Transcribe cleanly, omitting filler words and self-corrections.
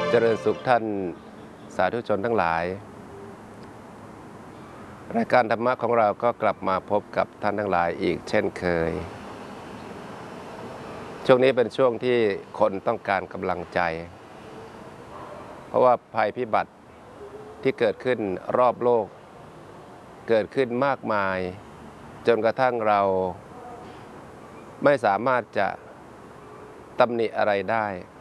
เจริญสุขท่านสาธุชนทั้งหลายรายการธรรมะของเราก็กลับมาพบกับท่านทั้งหลายอีกเช่นเคยช่วงนี้เป็นช่วงที่คนต้องการกำลังใจเพราะว่าภัยพิบัติที่เกิดขึ้นรอบโลกเกิดขึ้นมากมายจนกระทั่งเราไม่สามารถจะตำหนิอะไรได้